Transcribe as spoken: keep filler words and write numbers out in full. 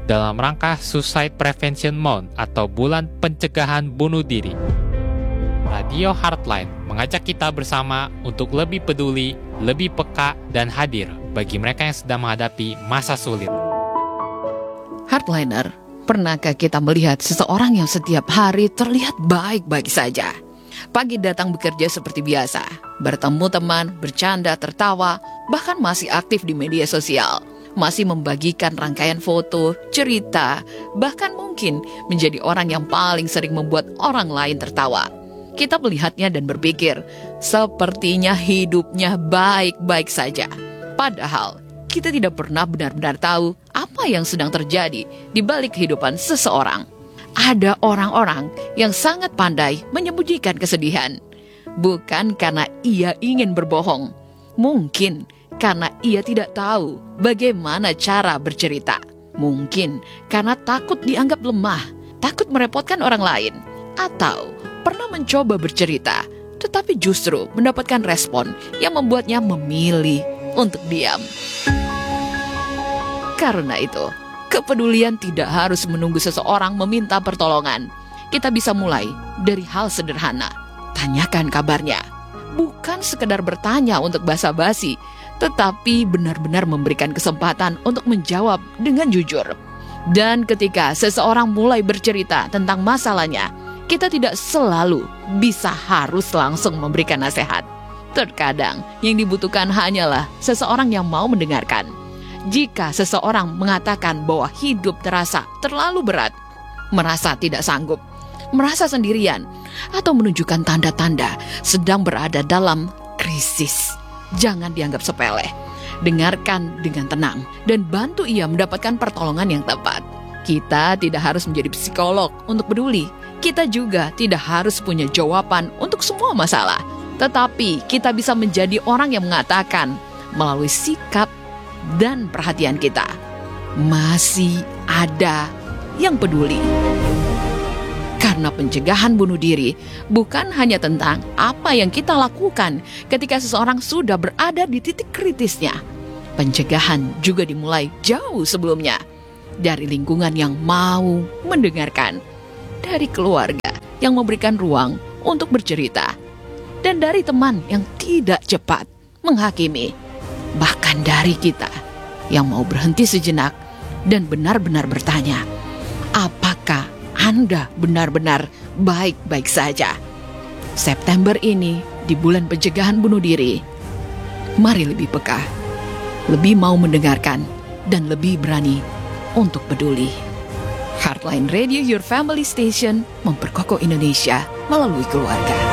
dalam rangka Suicide Prevention Month atau Bulan Pencegahan Bunuh Diri. Radio Heartline mengajak kita bersama untuk lebih peduli, lebih peka, dan hadir bagi mereka yang sedang menghadapi masa sulit. Heartliner, pernahkah kita melihat seseorang yang setiap hari terlihat baik-baik saja? Pagi datang bekerja seperti biasa, bertemu teman, bercanda, tertawa, bahkan masih aktif di media sosial, masih membagikan rangkaian foto, cerita, bahkan mungkin menjadi orang yang paling sering membuat orang lain tertawa. Kita melihatnya dan berpikir, sepertinya hidupnya baik-baik saja. Padahal, kita tidak pernah benar-benar tahu apa yang sedang terjadi di balik kehidupan seseorang. Ada orang-orang yang sangat pandai menyembunyikan kesedihan. Bukan karena ia ingin berbohong. Mungkin karena ia tidak tahu bagaimana cara bercerita. Mungkin karena takut dianggap lemah, takut merepotkan orang lain. Atau pernah mencoba bercerita, tetapi justru mendapatkan respon yang membuatnya memilih untuk diam. Karena itu, kepedulian tidak harus menunggu seseorang meminta pertolongan. Kita bisa mulai dari hal sederhana. Tanyakan kabarnya. Bukan sekedar bertanya untuk basa-basi, tetapi benar-benar memberikan kesempatan untuk menjawab dengan jujur. Dan ketika seseorang mulai bercerita tentang masalahnya, kita tidak selalu bisa harus langsung memberikan nasihat. Terkadang yang dibutuhkan hanyalah seseorang yang mau mendengarkan. Jika seseorang mengatakan bahwa hidup terasa terlalu berat, merasa tidak sanggup, merasa sendirian, atau menunjukkan tanda-tanda sedang berada dalam krisis, jangan dianggap sepele. Dengarkan dengan tenang dan bantu ia mendapatkan pertolongan yang tepat. Kita tidak harus menjadi psikolog untuk peduli. Kita juga tidak harus punya jawaban untuk semua masalah. Tetapi kita bisa menjadi orang yang mengatakan melalui sikap dan perhatian kita, masih ada yang peduli. Karena pencegahan bunuh diri bukan hanya tentang apa yang kita lakukan ketika seseorang sudah berada di titik kritisnya. Pencegahan juga dimulai jauh sebelumnya, dari lingkungan yang mau mendengarkan, dari keluarga yang memberikan ruang untuk bercerita, dan dari teman yang tidak cepat menghakimi, bahkan dari kita yang mau berhenti sejenak dan benar-benar bertanya, apakah Anda benar-benar baik-baik saja? September ini, di bulan pencegahan bunuh diri, mari lebih peka, lebih mau mendengarkan, dan lebih berani untuk peduli. Heartline Radio, your family station, memperkokoh Indonesia melalui keluarga.